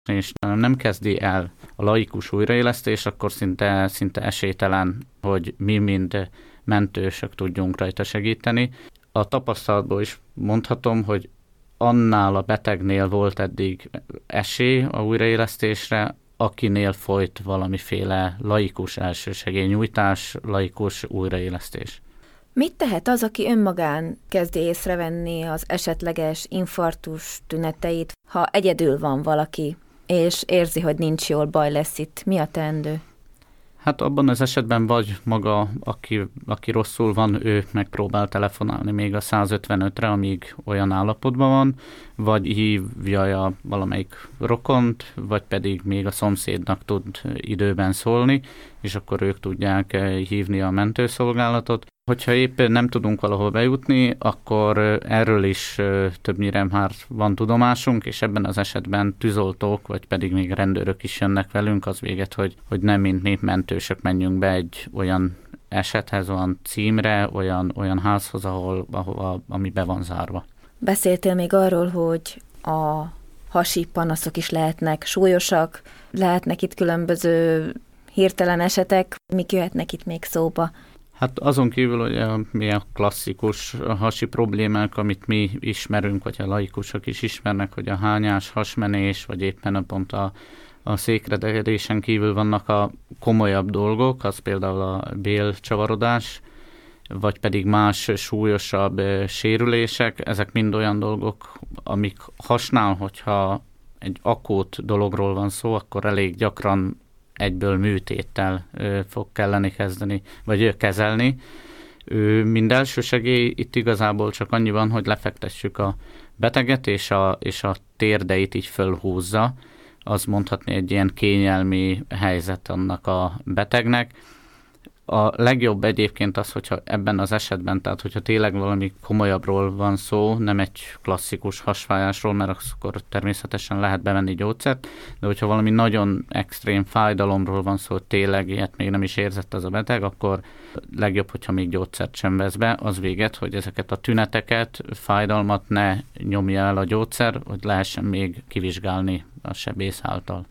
és nem kezdi el a laikus újraélesztés, akkor szinte esélytelen, hogy mi mind mentősök tudjunk rajta segíteni. A tapasztalatból is mondhatom, hogy annál a betegnél volt eddig esély a újraélesztésre, akinél folyt valamiféle laikus elsősegélynyújtás, laikus újraélesztés. Mit tehet az, aki önmagán kezdi észrevenni az esetleges infarktus tüneteit, ha egyedül van valaki, és érzi, hogy nincs jól, baj lesz itt? Mi a teendő? Hát abban az esetben vagy maga, aki rosszul van, ő megpróbál telefonálni még a 155-re, amíg olyan állapotban van, vagy hívja valamelyik rokont, vagy pedig még a szomszédnak tud időben szólni, és akkor ők tudják hívni a mentőszolgálatot. Hogyha épp nem tudunk valahol bejutni, akkor erről is többnyire már van tudomásunk, és ebben az esetben tűzoltók, vagy pedig még rendőrök is jönnek velünk, az véget, hogy nem mint mi mentősök menjünk be egy olyan esethez, olyan címre, olyan házhoz, ami be van zárva. Beszéltél még arról, hogy a hasi panaszok is lehetnek súlyosak, lehetnek itt különböző hirtelen esetek, mik jöhetnek itt még szóba? Hát azon kívül, hogy mi a klasszikus hasi problémák, amit mi ismerünk, vagy a laikusok is ismernek, hogy a hányás, hasmenés, vagy éppen pont a székrededésen kívül vannak a komolyabb dolgok, az például a bélcsavarodás, vagy pedig más súlyosabb sérülések. Ezek mind olyan dolgok, amik hasnál, hogyha egy akut dologról van szó, akkor elég gyakran egyből műtéttel fog kelleni kezdeni, vagy kezelni. Mind elsősegély itt igazából csak annyi van, hogy lefektessük a beteget, és a térdeit így fölhúzza. Az mondhatni egy ilyen kényelmi helyzet annak a betegnek. A legjobb egyébként az, hogyha ebben az esetben, tehát hogyha tényleg valami komolyabbról van szó, nem egy klasszikus hasfájásról, mert akkor természetesen lehet bevenni gyógyszert, de hogyha valami nagyon extrém fájdalomról van szó, tényleg ilyet még nem is érzett az a beteg, akkor legjobb, hogyha még gyógyszert sem vesz be, az véget, hogy ezeket a tüneteket, fájdalmat ne nyomja el a gyógyszer, hogy lehessen még kivizsgálni a sebész által.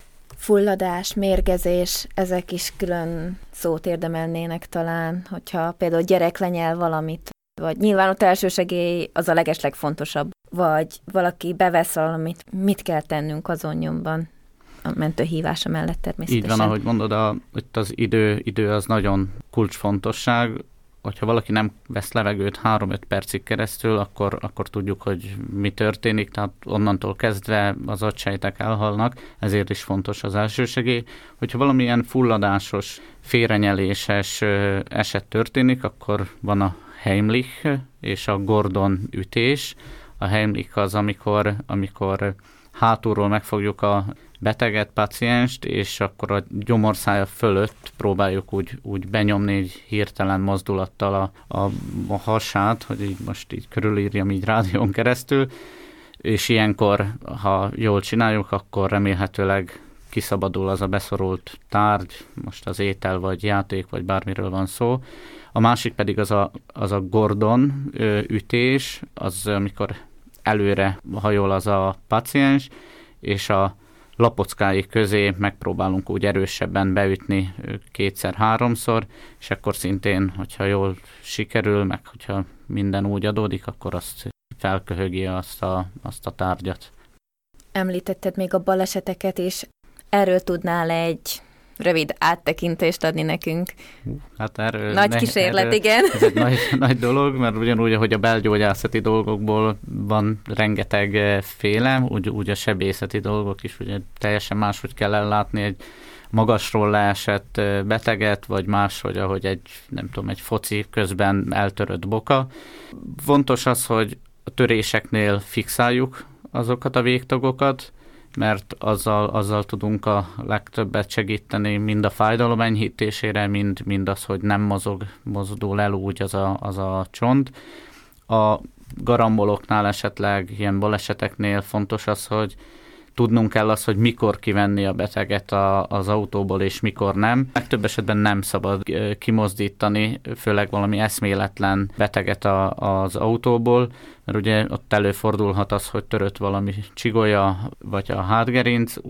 Fulladás, mérgezés, ezek is külön szót érdemelnének talán, hogyha például gyerek lenyel valamit, vagy nyilván ott elsősegély az a legeslegfontosabb, vagy valaki bevesz valamit, mit kell tennünk azon nyomban a mentőhívása mellett természetesen. Így van, ahogy mondod, itt az idő az nagyon kulcsfontosság. Hogyha valaki nem vesz levegőt 3-5 percig keresztül, akkor tudjuk, hogy mi történik, tehát onnantól kezdve az agysejtek elhalnak, ezért is fontos az elsősegély. Hogyha valamilyen fulladásos, félrenyeléses eset történik, akkor van a Heimlich és a Gordon ütés. A Heimlich az, amikor hátulról megfogjuk a beteget, pacienst, és akkor a gyomorszája fölött próbáljuk úgy benyomni egy hirtelen mozdulattal a hasát, hogy így most így körülírjam így rádión keresztül, és ilyenkor, ha jól csináljuk, akkor remélhetőleg kiszabadul az a beszorult tárgy, most az étel, vagy játék, vagy bármiről van szó. A másik pedig az a Gordon ütés, az amikor előre hajol az a paciens, és a lapockái közé megpróbálunk úgy erősebben beütni 2-3-szor, és akkor szintén, hogyha jól sikerül, meg hogyha minden úgy adódik, akkor azt felköhögi azt a tárgyat. Említetted még a baleseteket is. Erről tudnál egy rövid áttekintést adni nekünk? Hát erről, nagy kísérlet, igen. Ez egy nagy dolog, mert ugyanúgy, ahogy a belgyógyászati dolgokból van rengeteg féle, úgy a sebészeti dolgok is ugye teljesen máshogy kell ellátni egy magasról leesett beteget, vagy máshogy, ahogy egy foci közben eltörött boka. Fontos az, hogy a töréseknél fixáljuk azokat a végtagokat, mert azzal tudunk a legtöbbet segíteni, mind a fájdalom enyhítésére, mind az, hogy nem mozdul el úgy az a csont. A garamboloknál esetleg ilyen baleseteknél fontos az, hogy tudnunk kell azt, hogy mikor kivenni a beteget az autóból, és mikor nem. Legtöbb esetben nem szabad kimozdítani, főleg valami eszméletlen beteget az autóból, mert ugye ott előfordulhat az, hogy törött valami csigolya, vagy a hátgerinc,